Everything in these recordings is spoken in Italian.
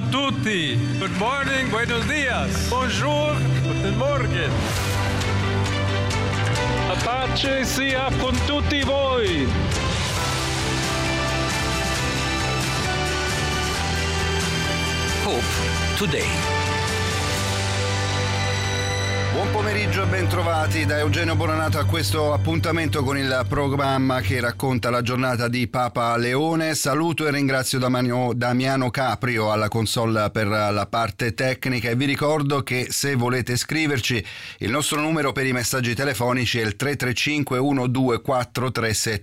tutti. Good morning, buenos dias. Bonjour, guten Morgen. La pace sia con tutti voi. Hope Today. Buon pomeriggio e ben trovati da Eugenio Bononato a questo appuntamento con il programma che racconta la giornata di Papa Leone. Saluto e ringrazio Damiano Caprio alla console per la parte tecnica e vi ricordo che se volete scriverci il nostro numero per i messaggi telefonici è il 335 1243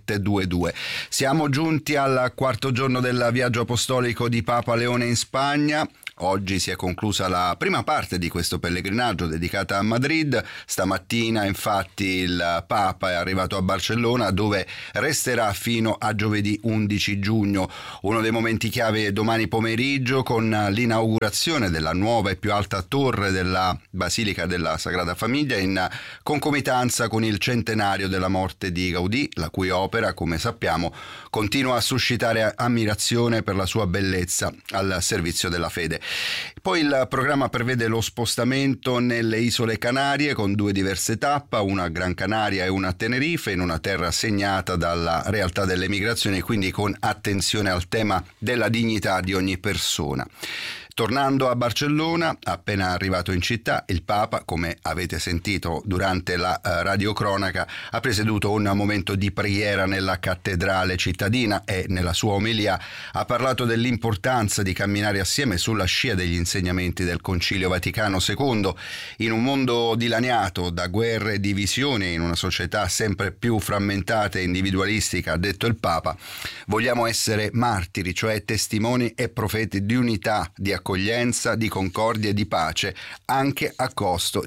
3722. Siamo giunti al quarto giorno del viaggio apostolico di Papa Leone in Spagna. Oggi si è conclusa la prima parte di questo pellegrinaggio dedicata a Madrid. Stamattina infatti il Papa è arrivato a Barcellona, dove resterà fino a giovedì 11 giugno. Uno dei momenti chiave domani pomeriggio con l'inaugurazione della nuova e più alta torre della Basilica della Sagrada Famiglia, in concomitanza con il centenario della morte di Gaudì, la cui opera, come sappiamo, continua a suscitare ammirazione per la sua bellezza al servizio della fede. Poi il programma prevede lo spostamento nelle isole Canarie con due diverse tappe, una a Gran Canaria e una a Tenerife, in una terra segnata dalla realtà delle migrazioni, quindi con attenzione al tema della dignità di ogni persona. Tornando a Barcellona, appena arrivato in città, il Papa, come avete sentito durante la radiocronaca, ha presieduto un momento di preghiera nella cattedrale cittadina e nella sua omelia ha parlato dell'importanza di camminare assieme sulla scia degli insegnamenti del Concilio Vaticano II. In un mondo dilaniato da guerre e divisioni, in una società sempre più frammentata e individualistica, ha detto il Papa, vogliamo essere martiri, cioè testimoni e profeti di unità, di accoglienza, di concordia e di pace, anche a costo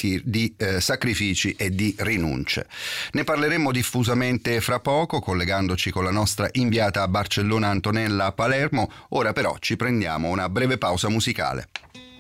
di sacrifici e di rinunce. Ne parleremo diffusamente fra poco, collegandoci con la nostra inviata a Barcellona Antonella Palermo. Ora però ci prendiamo una breve pausa musicale.